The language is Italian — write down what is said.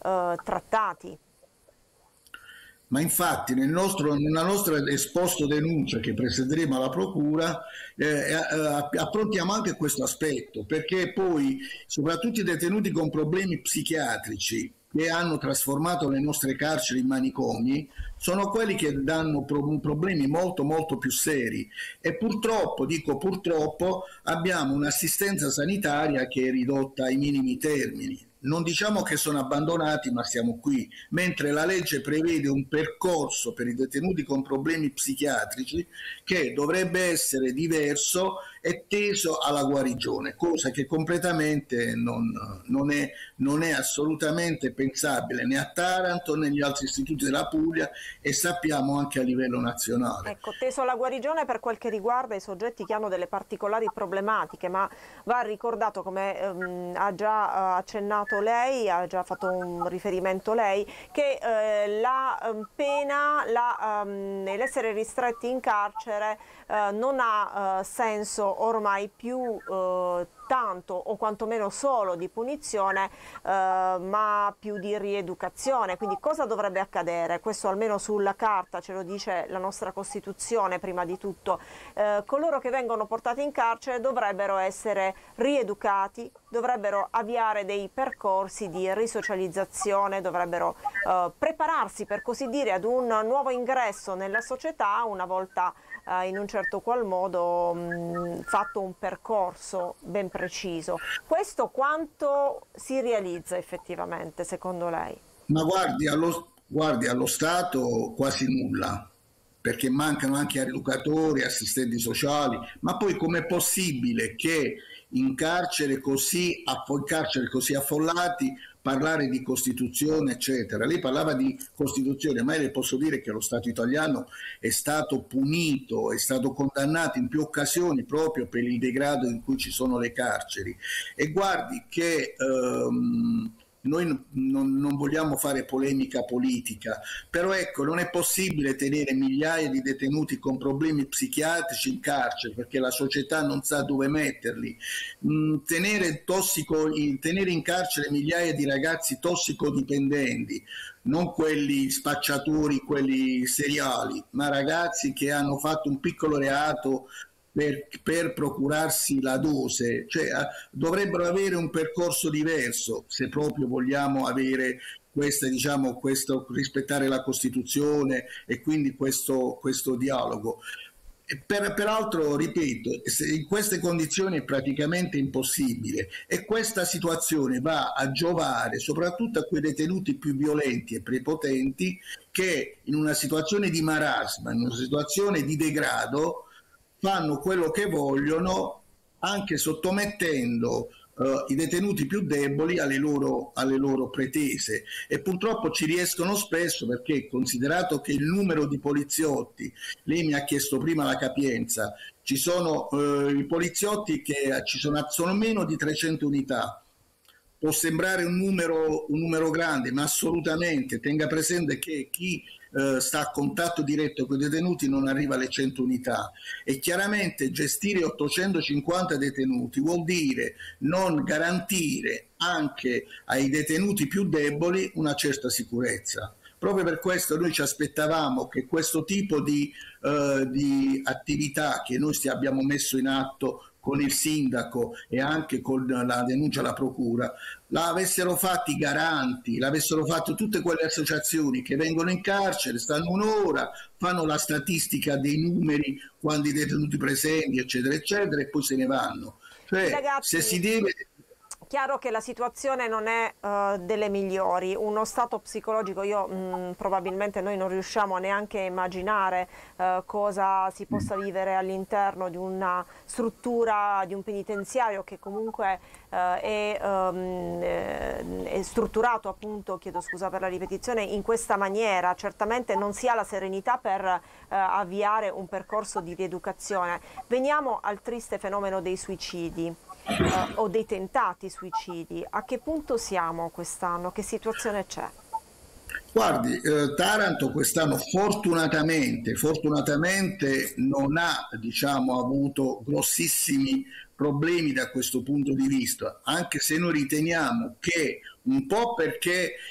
trattati. Ma infatti nella nostra esposto denuncia che presenteremo alla Procura affrontiamo anche questo aspetto, perché poi soprattutto i detenuti con problemi psichiatrici che hanno trasformato le nostre carceri in manicomi sono quelli che danno problemi molto molto più seri, e purtroppo, dico purtroppo, abbiamo un'assistenza sanitaria che è ridotta ai minimi termini. Non diciamo che sono abbandonati, ma siamo qui, mentre la legge prevede un percorso per i detenuti con problemi psichiatrici che dovrebbe essere diverso e teso alla guarigione, cosa che completamente non è assolutamente pensabile né a Taranto né negli altri istituti della Puglia, e sappiamo anche a livello nazionale. Ecco, teso alla guarigione per quel che riguarda i soggetti che hanno delle particolari problematiche, ma va ricordato, come ha già accennato lei, ha già fatto un riferimento lei, che la pena, l'essere ristretti in carcere non ha senso ormai più tanto o quantomeno solo di punizione, ma più di rieducazione. Quindi cosa dovrebbe accadere? Questo almeno sulla carta ce lo dice la nostra Costituzione prima di tutto. Coloro che vengono portati in carcere dovrebbero essere rieducati, dovrebbero avviare dei percorsi di risocializzazione, dovrebbero prepararsi, per così dire, ad un nuovo ingresso nella società una volta in un certo qual modo fatto un percorso ben preciso. Questo quanto si realizza effettivamente, secondo lei? Ma guardi, allo Stato quasi nulla, perché mancano anche educatori, assistenti sociali, ma poi com'è possibile che in carceri così affollati parlare di Costituzione, eccetera? Lei parlava di Costituzione, ma io le posso dire che lo Stato italiano è stato punito, è stato condannato in più occasioni proprio per il degrado in cui ci sono le carceri. E guardi che noi non vogliamo fare polemica politica, però ecco, non è possibile tenere migliaia di detenuti con problemi psichiatrici in carcere perché la società non sa dove metterli. Tenere in carcere migliaia di ragazzi tossicodipendenti, non quelli spacciatori, quelli seriali, ma ragazzi che hanno fatto un piccolo reato per procurarsi la dose, cioè dovrebbero avere un percorso diverso se proprio vogliamo avere questo rispettare la Costituzione e quindi questo dialogo. Peraltro, ripeto, in queste condizioni è praticamente impossibile, e questa situazione va a giovare soprattutto a quei detenuti più violenti e prepotenti che in una situazione di marasma, in una situazione di degrado, fanno quello che vogliono, anche sottomettendo i detenuti più deboli alle loro pretese, e purtroppo ci riescono spesso, perché considerato che il numero di poliziotti, lei mi ha chiesto prima la capienza, ci sono i poliziotti che sono meno di 300 unità. Può sembrare un numero grande, ma assolutamente tenga presente che chi sta a contatto diretto con i detenuti non arriva alle 100 unità, e chiaramente gestire 850 detenuti vuol dire non garantire anche ai detenuti più deboli una certa sicurezza. Proprio per questo noi ci aspettavamo che questo tipo di attività che noi abbiamo messo in atto con il sindaco e anche con la denuncia alla procura, l'avessero fatto i garanti, l'avessero fatto tutte quelle associazioni che vengono in carcere, stanno un'ora, fanno la statistica dei numeri, quando i detenuti presenti, eccetera, eccetera, e poi se ne vanno. Cioè, ragazzi, se si deve... Chiaro che la situazione non è delle migliori, uno stato psicologico, probabilmente noi non riusciamo neanche a immaginare cosa si possa vivere all'interno di una struttura, di un penitenziario che comunque è strutturato, appunto, chiedo scusa per la ripetizione, in questa maniera. Certamente non si ha la serenità per avviare un percorso di rieducazione. Veniamo al triste fenomeno dei suicidi. O dei tentati suicidi. A che punto siamo quest'anno? Che situazione c'è? Guardi, Taranto quest'anno fortunatamente non ha, avuto grossissimi problemi da questo punto di vista, anche se noi riteniamo che, un po' perché